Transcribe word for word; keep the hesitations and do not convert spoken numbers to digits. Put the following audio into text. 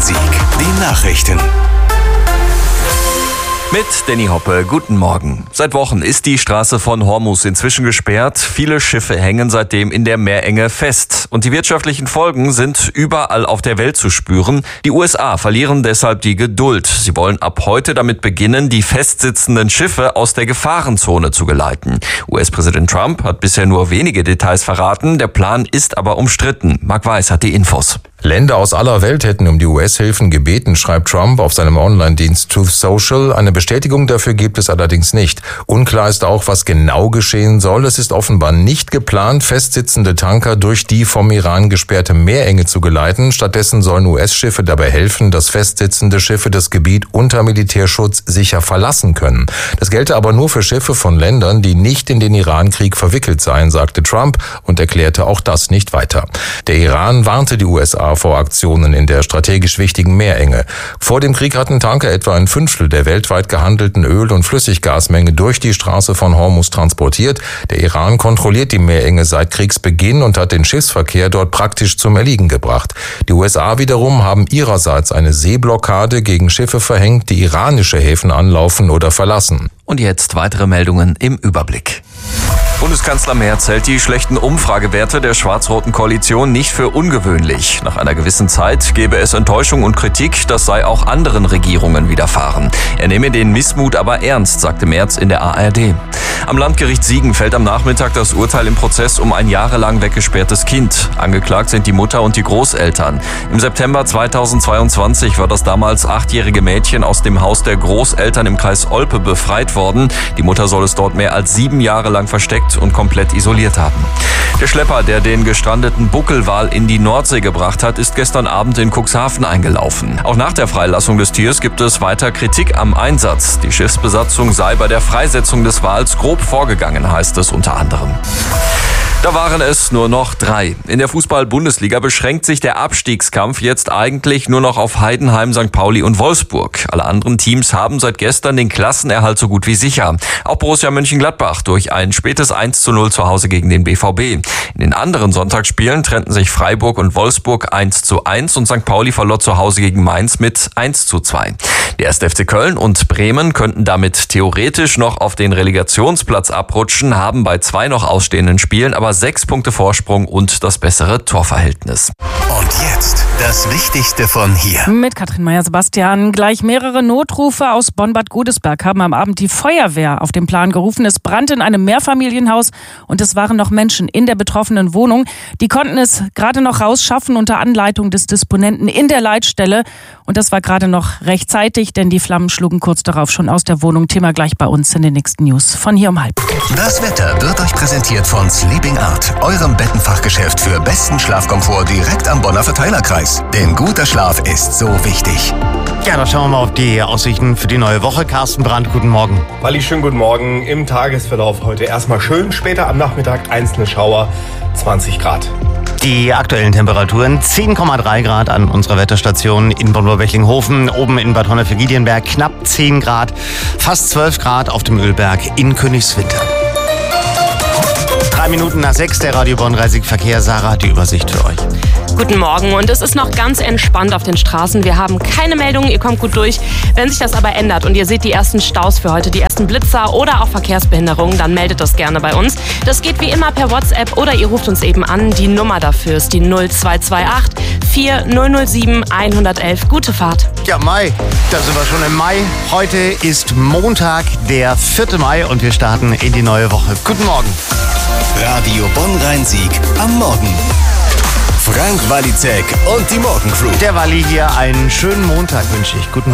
Rhein-Sieg. Die Nachrichten. Mit Danny Hoppe, guten Morgen. Seit Wochen ist die Straße von Hormuz inzwischen gesperrt. Viele Schiffe hängen seitdem in der Meerenge fest. Und die wirtschaftlichen Folgen sind überall auf der Welt zu spüren. Die U S A verlieren deshalb die Geduld. Sie wollen ab heute damit beginnen, die festsitzenden Schiffe aus der Gefahrenzone zu geleiten. U S-Präsident Trump hat bisher nur wenige Details verraten. Der Plan ist aber umstritten. Marc Weiß hat die Infos. Länder aus aller Welt hätten um die U S-Hilfen gebeten, schreibt Trump auf seinem Online-Dienst Truth Social. Eine Bestätigung dafür gibt es allerdings nicht. Unklar ist auch, was genau geschehen soll. Es ist offenbar nicht geplant, festsitzende Tanker durch die vom Iran gesperrte Meerenge zu geleiten. Stattdessen sollen U S-Schiffe dabei helfen, dass festsitzende Schiffe das Gebiet unter Militärschutz sicher verlassen können. Das gelte aber nur für Schiffe von Ländern, die nicht in den Iran-Krieg verwickelt seien, sagte Trump und erklärte auch das nicht weiter. Der Iran warnte die U S A vor Aktionen in der strategisch wichtigen Meerenge. Vor dem Krieg hatten Tanker etwa ein Fünftel der weltweit gehandelten Öl- und Flüssiggasmenge durch die Straße von Hormuz transportiert. Der Iran kontrolliert die Meerenge seit Kriegsbeginn und hat den Schiffsverkehr dort praktisch zum Erliegen gebracht. Die U S A wiederum haben ihrerseits eine Seeblockade gegen Schiffe verhängt, die iranische Häfen anlaufen oder verlassen. Und jetzt weitere Meldungen im Überblick. Bundeskanzler Merz hält die schlechten Umfragewerte der schwarz-roten Koalition nicht für ungewöhnlich. Nach einer gewissen Zeit gebe es Enttäuschung und Kritik, das sei auch anderen Regierungen widerfahren. Er nehme den Missmut aber ernst, sagte Merz in der A R D. Am Landgericht Siegen fällt am Nachmittag das Urteil im Prozess um ein jahrelang weggesperrtes Kind. Angeklagt sind die Mutter und die Großeltern. Im September zweitausendzweiundzwanzig war das damals achtjährige Mädchen aus dem Haus der Großeltern im Kreis Olpe befreit worden. Die Mutter soll es dort mehr als sieben Jahre lang versteckt und komplett isoliert haben. Der Schlepper, der den gestrandeten Buckelwal in die Nordsee gebracht hat, ist gestern Abend in Cuxhaven eingelaufen. Auch nach der Freilassung des Tiers gibt es weiter Kritik am Einsatz. Die Schiffsbesatzung sei bei der Freisetzung des Wals grob vorgegangen, heißt es unter anderem. Da waren es nur noch drei. In der Fußball-Bundesliga beschränkt sich der Abstiegskampf jetzt eigentlich nur noch auf Heidenheim, Sankt Pauli und Wolfsburg. Alle anderen Teams haben seit gestern den Klassenerhalt so gut wie sicher. Auch Borussia Mönchengladbach durch ein spätes eins zu null zu Hause gegen den B V B. In den anderen Sonntagsspielen trennten sich Freiburg und Wolfsburg eins zu eins und Sankt Pauli verlor zu Hause gegen Mainz mit eins zu zwei. Der erste F C Köln und Bremen könnten damit theoretisch noch auf den Relegationsplatz abrutschen, haben bei zwei noch ausstehenden Spielen aber sechs Punkte Vorsprung und das bessere Torverhältnis. Und jetzt das Wichtigste von hier. Mit Katrin Meyer-Sebastian. Gleich mehrere Notrufe aus Bonn-Bad Godesberg haben am Abend die Feuerwehr auf den Plan gerufen. Es brannte in einem Mehrfamilienhaus und es waren noch Menschen in der betroffenen Wohnung. Die konnten es gerade noch rausschaffen unter Anleitung des Disponenten in der Leitstelle. Und das war gerade noch rechtzeitig, denn die Flammen schlugen kurz darauf schon aus der Wohnung. Thema gleich bei uns in den nächsten News von hier um halb. Das Wetter wird euch präsentiert von Sleeping Art, eurem Bettenfachgeschäft für besten Schlafkomfort direkt am Bonner Verteilerkreis. Denn guter Schlaf ist so wichtig. Ja, dann schauen wir mal auf die Aussichten für die neue Woche. Carsten Brandt, guten Morgen. Walli, schönen guten Morgen. Im Tagesverlauf heute erstmal schön, später am Nachmittag einzelne Schauer, zwanzig Grad. Die aktuellen Temperaturen zehn Komma drei Grad an unserer Wetterstation in Bonn-Bechtlinghofen, oben in Bad Honnef-Giedienberg knapp zehn Grad, fast zwölf Grad auf dem Ölberg in Königswinter. Drei Minuten nach sechs, der Radio Bonn Rhein-Sieg Verkehr. Sarah hat die Übersicht für euch. Guten Morgen und es ist noch ganz entspannt auf den Straßen. Wir haben keine Meldungen, ihr kommt gut durch. Wenn sich das aber ändert und ihr seht die ersten Staus für heute, die ersten Blitzer oder auch Verkehrsbehinderungen, dann meldet das gerne bei uns. Das geht wie immer per WhatsApp oder ihr ruft uns eben an. Die Nummer dafür ist die null zwei zwei acht vier null null sieben eins eins eins. Gute Fahrt. Ja, Mai, da sind wir schon im Mai. Heute ist Montag, der vierte Mai und wir starten in die neue Woche. Guten Morgen. Radio Bonn Rhein-Sieg am Morgen. Frank Walizek und die Morgencrew. Der Walli hier, einen schönen Montag wünsche ich. Guten Morgen.